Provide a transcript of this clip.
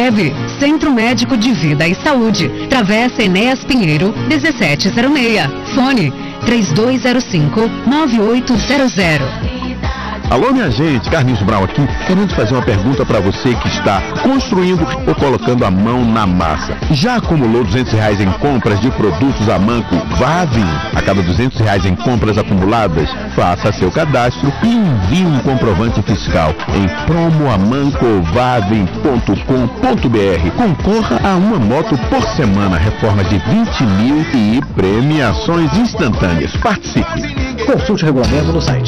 CEB, Centro Médico de Vida e Saúde, Travessa Enéas Pinheiro, 1706. Fone 3205-9800. Alô, minha gente, Carlinhos Brau aqui, querendo fazer uma pergunta para você que está construindo ou colocando a mão na massa. Já acumulou R$200 em compras de produtos Amanco Vavin? A cada R$200 em compras acumuladas, faça seu cadastro e envie um comprovante fiscal em promoamancovavin.com.br. Concorra a uma moto por semana, reforma de 20 mil e premiações instantâneas. Participe! Consulte o regulamento no site